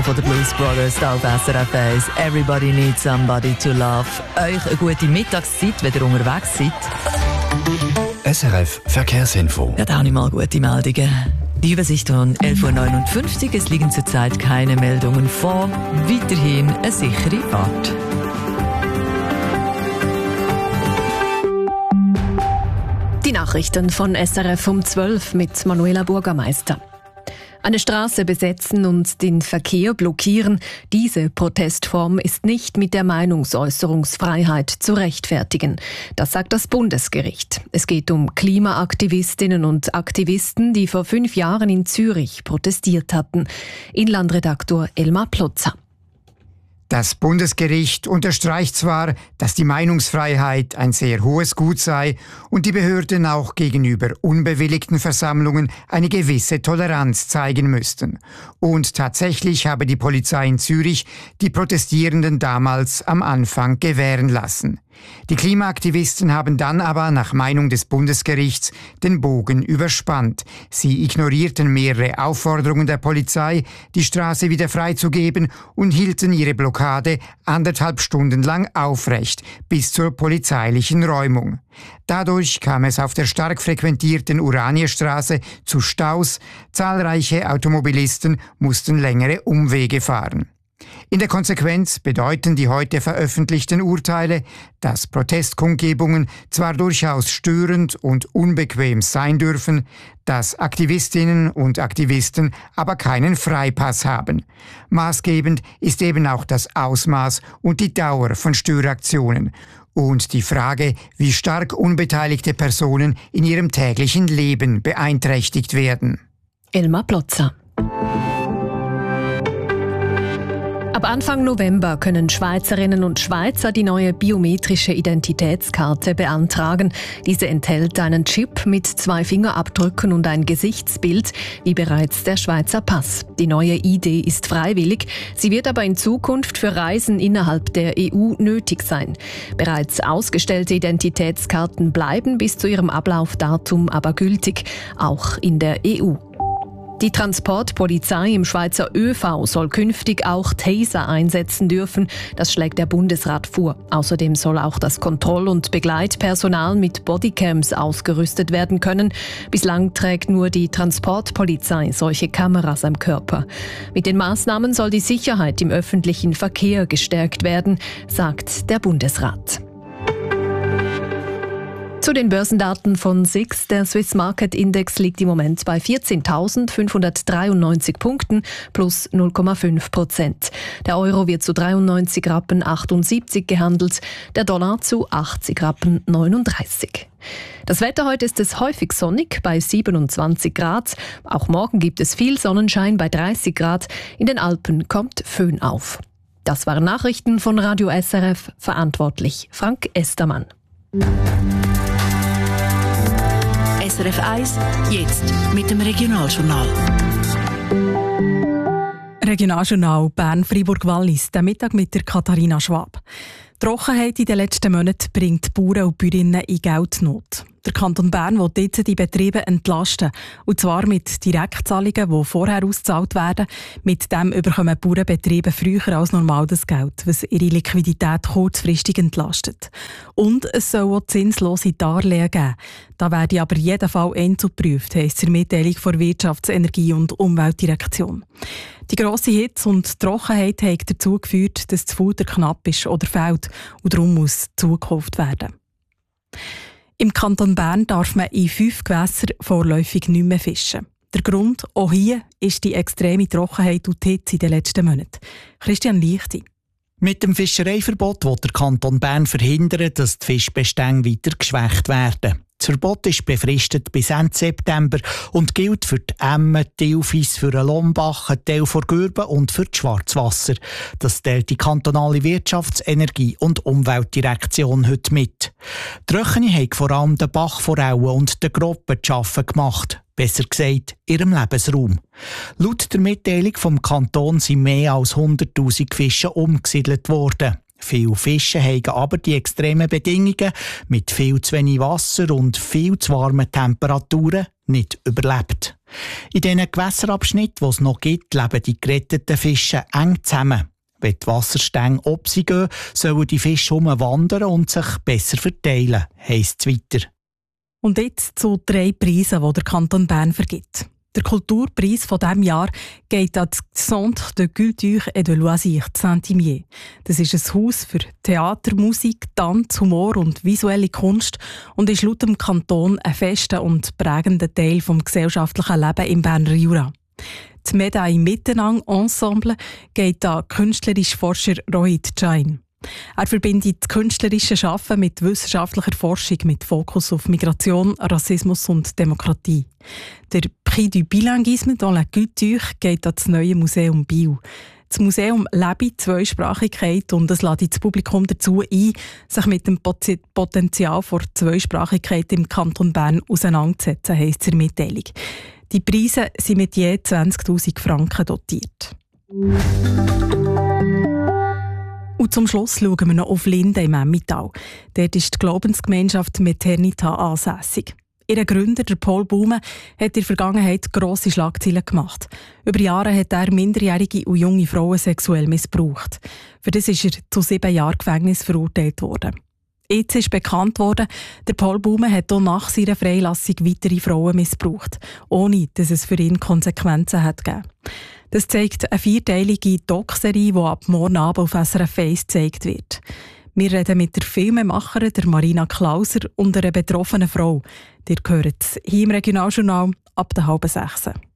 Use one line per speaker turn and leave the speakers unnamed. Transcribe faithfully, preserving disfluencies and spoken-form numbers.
von den Blues Brothers auf S R F eins. Everybody needs somebody to love. Euch eine gute Mittagszeit, wenn ihr unterwegs seid.
S R F Verkehrsinfo.
Ja, da auch nicht mal gute Meldungen. Die Übersicht um elf Uhr neunundfünfzig. Es liegen zurzeit keine Meldungen vor. Weiterhin eine sichere Fahrt.
Die Nachrichten von S R F um zwölf mit Manuela Bürgermeister. Eine Straße besetzen und den Verkehr blockieren, diese Protestform ist nicht mit der Meinungsäußerungsfreiheit zu rechtfertigen. Das sagt das Bundesgericht. Es geht um Klimaaktivistinnen und Aktivisten, die vor fünf Jahren in Zürich protestiert hatten. Inlandredaktor Elmar Plotzer.
Das Bundesgericht unterstreicht zwar, dass die Meinungsfreiheit ein sehr hohes Gut sei und die Behörden auch gegenüber unbewilligten Versammlungen eine gewisse Toleranz zeigen müssten. Und tatsächlich habe die Polizei in Zürich die Protestierenden damals am Anfang gewähren lassen. Die Klimaaktivisten haben dann aber nach Meinung des Bundesgerichts den Bogen überspannt. Sie ignorierten mehrere Aufforderungen der Polizei, die Straße wieder freizugeben und hielten ihre Blockade anderthalb Stunden lang aufrecht, bis zur polizeilichen Räumung. Dadurch kam es auf der stark frequentierten Uranierstraße zu Staus. Zahlreiche Automobilisten mussten längere Umwege fahren. In der Konsequenz bedeuten die heute veröffentlichten Urteile, dass Protestkundgebungen zwar durchaus störend und unbequem sein dürfen, dass Aktivistinnen und Aktivisten aber keinen Freipass haben. Maßgebend ist eben auch das Ausmaß und die Dauer von Störaktionen und die Frage, wie stark unbeteiligte Personen in ihrem täglichen Leben beeinträchtigt werden.
Elmar Plotzer. Ab Anfang November können Schweizerinnen und Schweizer die neue biometrische Identitätskarte beantragen. Diese enthält einen Chip mit zwei Fingerabdrücken und ein Gesichtsbild, wie bereits der Schweizer Pass. Die neue I D ist freiwillig, sie wird aber in Zukunft für Reisen innerhalb der E U nötig sein. Bereits ausgestellte Identitätskarten bleiben bis zu ihrem Ablaufdatum aber gültig, auch in der E U. Die Transportpolizei im Schweizer ÖV soll künftig auch Taser einsetzen dürfen. Das schlägt der Bundesrat vor. Außerdem soll auch das Kontroll- und Begleitpersonal mit Bodycams ausgerüstet werden können. Bislang trägt nur die Transportpolizei solche Kameras am Körper. Mit den Maßnahmen soll die Sicherheit im öffentlichen Verkehr gestärkt werden, sagt der Bundesrat. Zu den Börsendaten von S I X. Der Swiss Market Index liegt im Moment bei vierzehntausendfünfhundertdreiundneunzig Punkten plus null Komma fünf Prozent. Der Euro wird zu dreiundneunzig Rappen achtundsiebzig gehandelt, der Dollar zu achtzig Rappen neununddreißig. Das Wetter heute ist es häufig sonnig bei siebenundzwanzig Grad. Auch morgen gibt es viel Sonnenschein bei dreißig Grad. In den Alpen kommt Föhn auf. Das waren Nachrichten von Radio S R F, verantwortlich Frank Estermann.
S R F eins, jetzt mit dem Regionaljournal.
Regionaljournal Bern-Fribourg-Wallis, der Mittag mit der Katharina Schwab. Die Trockenheit in den letzten Monaten bringt Bauern und Bäuerinnen in Geldnot. Der Kanton Bern will jetzt die Betriebe entlasten. Und zwar mit Direktzahlungen, die vorher ausgezahlt werden. Mit dem bekommen Bauernbetriebe früher als normal das Geld, was ihre Liquidität kurzfristig entlastet. Und es soll auch zinslose Darlehen geben. Da werde aber jeden Fall einzeln geprüft, heisst es in der Mitteilung der Wirtschafts-, Energie- und Umweltdirektion. Die grosse Hitze und Trockenheit haben dazu geführt, dass das Futter knapp ist oder fehlt und darum muss zugekauft werden. Im Kanton Bern darf man in fünf Gewässern vorläufig nicht mehr fischen. Der Grund, auch hier, ist die extreme Trockenheit und die Hitze in den letzten Monaten. Christian Lichti.
Mit dem Fischereiverbot will der Kanton Bern verhindern, dass die Fischbestände weiter geschwächt werden. Das Verbot ist befristet bis Ende September und gilt für die Emme, die Tilfis, für den Lombach, den Teil vor Gürben und für das Schwarzwasser. Das teilt die kantonale Wirtschafts-, Energie- und Umweltdirektion heute mit. Die Röchene haben vor allem den Bachforellen und den Groppen zu arbeiten gemacht. Besser gesagt, ihrem Lebensraum. Laut der Mitteilung vom Kanton sind mehr als hunderttausend Fische umgesiedelt worden. Viele Fische haben aber die extremen Bedingungen mit viel zu wenig Wasser und viel zu warmen Temperaturen nicht überlebt. In diesen Gewässerabschnitten, die es noch gibt, leben die geretteten Fische eng zusammen. Wenn die Wasserstände ob sie gehen, sollen die Fische umwandern und sich besser verteilen, heisst es weiter.
Und jetzt zu drei Preisen, die der Kanton Bern vergibt. Der Kulturpreis von diesem Jahr geht an das Centre de Culture et de Loisirs de Saint-Imier. Das ist ein Haus für Theater, Musik, Tanz, Humor und visuelle Kunst und ist laut dem Kanton ein fester und prägender Teil des gesellschaftlichen Lebens im Berner Jura. Die Medaille Miteinander Ensemble geht an künstlerischer Forscher Rohit Jain. Er verbindet künstlerisches Schaffen mit wissenschaftlicher Forschung mit Fokus auf Migration, Rassismus und Demokratie. Der Prix du Bilinguisme dans la Culture geht an das neue Museum Biel. Das Museum lebe Zweisprachigkeit und es lädt das Publikum dazu ein, sich mit dem Potenzial der Zweisprachigkeit im Kanton Bern auseinanderzusetzen, heisst es in der Mitteilung. Die Preise sind mit je zwanzigtausend Franken dotiert. Und zum Schluss schauen wir noch auf Linden im Emmental. Dort ist die Glaubensgemeinschaft Maternita ansässig. Ihr Gründer, der Paul Baume, hat in der Vergangenheit grosse Schlagzeilen gemacht. Über Jahre hat er minderjährige und junge Frauen sexuell missbraucht. Für das ist er zu sieben Jahren Gefängnis verurteilt worden. Jetzt ist bekannt worden, der Paul Baume hat auch nach seiner Freilassung weitere Frauen missbraucht, ohne dass es für ihn Konsequenzen hat gegeben. Das zeigt eine vierteilige Doc-Serie, die ab morgen Abend auf S R F eins gezeigt wird. Wir reden mit der Filmemacherin, der Marina Klauser, und einer betroffenen Frau. Ihr hört es hier im Regionaljournal ab der halben sechs.